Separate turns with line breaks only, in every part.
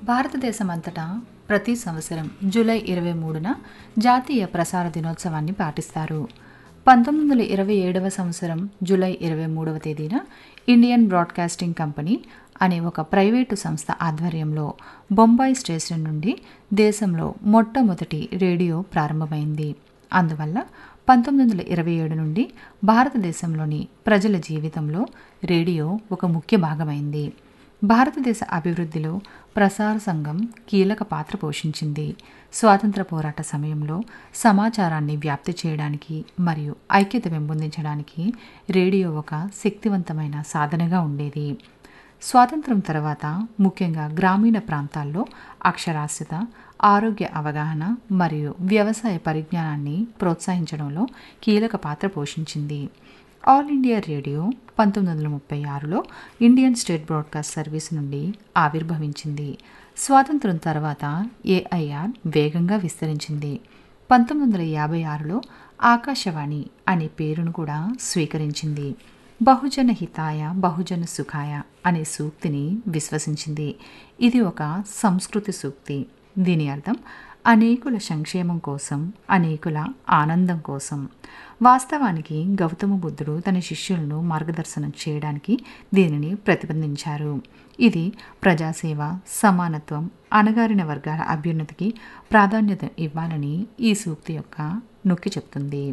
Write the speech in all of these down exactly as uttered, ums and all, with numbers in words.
భారతదేశం అంతటా ప్రతి సంవత్సరం జూలై ఇరవై మూడున జాతీయ ప్రసార దినోత్సవాన్ని పాటిస్తారు. పంతొమ్మిది వందల ఇరవై ఏడవ సంవత్సరం జూలై ఇరవై మూడవ తేదీన ఇండియన్ బ్రాడ్కాస్టింగ్ కంపెనీ అనే ఒక ప్రైవేటు సంస్థ ఆధ్వర్యంలో బొంబాయి స్టేషన్ నుండి దేశంలో మొట్టమొదటి రేడియో ప్రారంభమైంది. అందువల్ల పంతొమ్మిది వందల ఇరవై ఏడు నుండి భారతదేశంలోని ప్రజల జీవితంలో రేడియో ఒక ముఖ్య భాగమైంది. భారతదేశ అభివృద్ధిలో ప్రసార సంఘం కీలక పాత్ర పోషించింది. స్వాతంత్ర పోరాట సమయంలో సమాచారాన్ని వ్యాప్తి చేయడానికి మరియు ఐక్యత పెంపొందించడానికి రేడియో ఒక శక్తివంతమైన సాధనగా ఉండేది. స్వాతంత్రం తర్వాత ముఖ్యంగా గ్రామీణ ప్రాంతాల్లో అక్షరాస్యత, ఆరోగ్య అవగాహన మరియు వ్యవసాయ పరిజ్ఞానాన్ని ప్రోత్సహించడంలో కీలక పాత్ర పోషించింది. ఆల్ ఇండియా రేడియో పంతొమ్మిది వందల ముప్పై ఆరులో ఇండియన్ స్టేట్ బ్రాడ్కాస్ట్ సర్వీస్ నుండి ఆవిర్భవించింది. స్వాతంత్రం తర్వాత ఏఐఆర్ వేగంగా విస్తరించింది. పంతొమ్మిది వందల యాభై ఆరులో ఆకాశవాణి అనే పేరును కూడా స్వీకరించింది. బహుజన హితాయ బహుజన సుఖాయ అనే సూక్తిని విశ్వసించింది. ఇది ఒక సంస్కృతి సూక్తి. దీని అర్థం అనేకుల సంక్షేమం కోసం, అనేకుల ఆనందం కోసం. వాస్తవానికి గౌతమ బుద్ధుడు తన శిష్యులను మార్గదర్శనం చేయడానికి దీనిని ప్రతిపాదించారు. ఇది ప్రజాసేవ, సమానత్వం, అణగారిన వర్గాల అభ్యున్నతికి ప్రాధాన్యత ఇవ్వాలని ఈ సూక్తి యొక్క నొక్కి చెప్తుంది.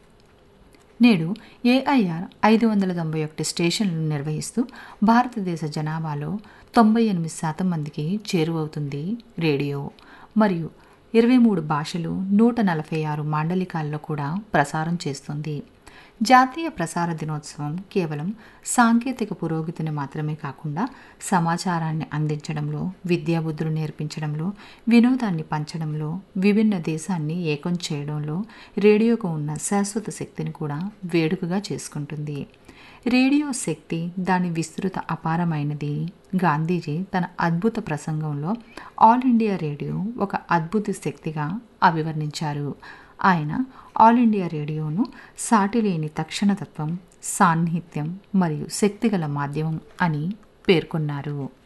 నేడు ఏఐఆర్ ఐదు వందల తొంభై ఒకటి స్టేషన్లను నిర్వహిస్తూ భారతదేశ జనాభాలో తొంభై ఎనిమిది శాతం మందికి చేరువవుతుంది రేడియో. మరియు ఇరవై మూడు భాషలు, నూట నలభై ఆరు మాండలికాల్లో కూడా ప్రసారం చేస్తుంది. జాతీయ ప్రసార దినోత్సవం కేవలం సాంకేతిక పురోగతిని మాత్రమే కాకుండా సమాచారాన్ని అందించడంలో, విద్యాబుద్ధులు నేర్పించడంలో, వినోదాన్ని పంచడంలో, విభిన్న దేశాన్ని ఏకం చేయడంలో రేడియోకు ఉన్న శాశ్వత శక్తిని కూడా వేడుకగా చేసుకుంటుంది. రేడియో శక్తి, దాని విస్తృత అపారమైనది. గాంధీజీ తన అద్భుత ప్రసంగంలో ఆల్ ఇండియా రేడియో ఒక అద్భుత శక్తిగా అభివర్ణించారు. ఆయన ఆల్ ఇండియా రేడియోను సాటిలేని తక్షణతత్వం, సాన్నిహిత్యం మరియు శక్తిగల మాధ్యమం అని పేర్కొన్నారు.